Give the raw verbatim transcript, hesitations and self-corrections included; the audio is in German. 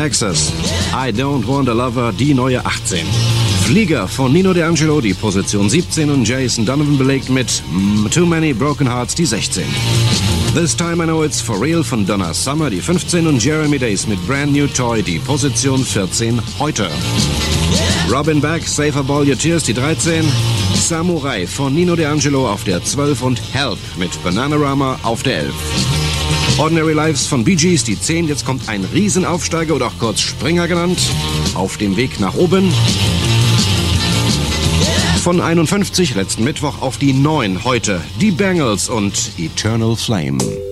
Texas. I Don't Want a Lover, die neue achtzehn. Flieger von Nino D'Angelo, die Position siebzehn und Jason Donovan belegt mit Too Many Broken Hearts, die sechzehn. This Time I Know It's For Real von Donna Summer, die fünfzehn und Jeremy Dace mit Brand New Toy, die Position vierzehn heute. Robin Beck, Save Up All Your Tears, die dreizehn. Samurai von Nino D'Angelo auf der zwölf und Help mit Bananarama auf der elf. Ordinary Lives von Bee Gees, die zehn. Jetzt kommt ein Riesenaufsteiger oder auch kurz Springer genannt. Auf dem Weg nach oben. Von einundfünfzig letzten Mittwoch auf die neun heute. Die Bangles und Eternal Flame.